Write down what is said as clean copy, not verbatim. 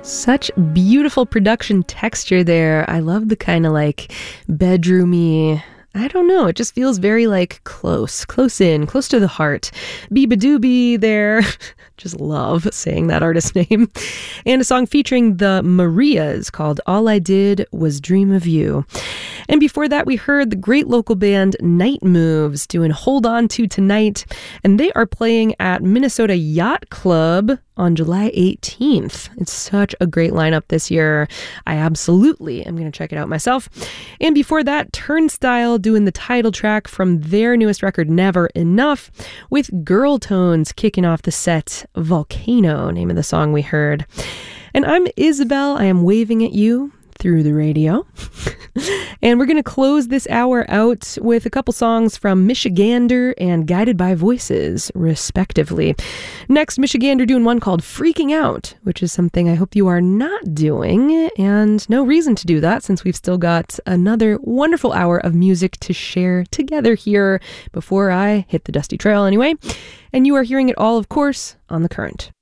Such beautiful production texture there. I love the kind of like bedroomy, I don't know, it just feels very like close to the heart. Biba Doobie there. Just love saying that artist name. And a song featuring the Marias called All I Did Was Dream of You. And before that, we heard the great local band Night Moves doing Hold On To Tonight. And they are playing at Minnesota Yacht Club on July 18th. It's such a great lineup this year. I absolutely am going to check it out myself. And before that, Turnstile doing the title track from their newest record, Never Enough, with Girl Tones kicking off the set. Volcano, name of the song we heard. And I'm Isabel. I am waving at you through the radio. And we're going to close this hour out with a couple songs from Michigander and Guided by Voices, respectively. Next, Michigander doing one called Freaking Out, which is something I hope you are not doing, and no reason to do that since we've still got another wonderful hour of music to share together here before I hit the dusty trail anyway. And you are hearing it all, of course, on The Current.